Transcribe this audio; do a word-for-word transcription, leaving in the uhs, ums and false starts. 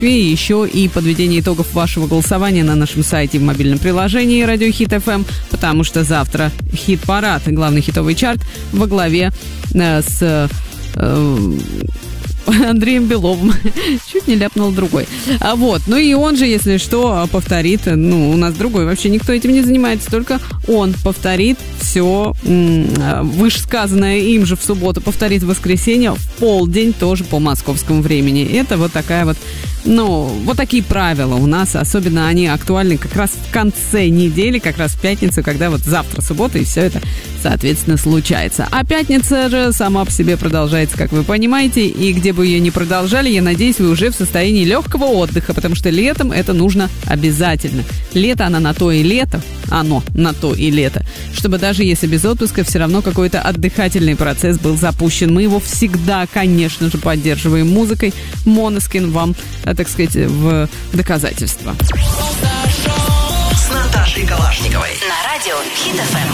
И еще и подведение итогов вашего голосования на нашем сайте в мобильном приложении Радио Хит эф эм, потому что завтра хит-парад, главный хитовый чарт во главе э, с... Э, Андреем Беловым. Чуть не ляпнул другой. А вот, ну и он же, если что, повторит, ну, у нас другой вообще никто этим не занимается, только он повторит все м- вышесказанное им же в субботу, повторит в воскресенье в полдень, тоже по московскому времени. Это вот такая вот, ну, вот такие правила у нас, особенно они актуальны как раз в конце недели, как раз в пятницу, когда вот завтра суббота, и все это, соответственно, случается. А пятница же сама по себе продолжается, как вы понимаете, и где бы ее не продолжали, я надеюсь, вы уже в состоянии легкого отдыха, потому что летом это нужно обязательно. Лето, оно на то и лето, оно на то и лето, чтобы даже если без отпуска, все равно какой-то отдыхательный процесс был запущен. Мы его всегда, конечно же, поддерживаем музыкой. Måneskin вам, так сказать, в доказательство. С Наташей Калашниковой на радио Хит эф эм.